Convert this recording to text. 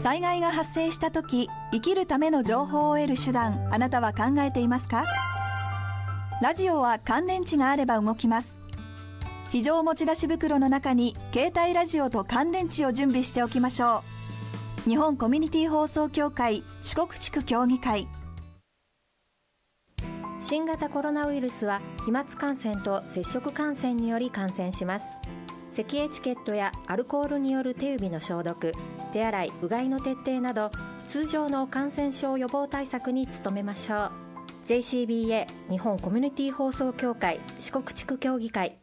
災害が発生したとき、生きるための情報を得る手段、あなたは考えていますか？ラジオは乾電池があれば動きます。非常持ち出し袋の中に携帯ラジオと乾電池を準備しておきましょう。日本コミュニティ放送協会四国地区協議会。 新型コロナウイルスは飛沫感染と接触感染により感染します。咳エチケットやアルコールによる手指の消毒、手洗い、うがいの徹底など通常の感染症予防対策に努めましょう。JCBA 日本コミュニティ放送協会四国地区協議会。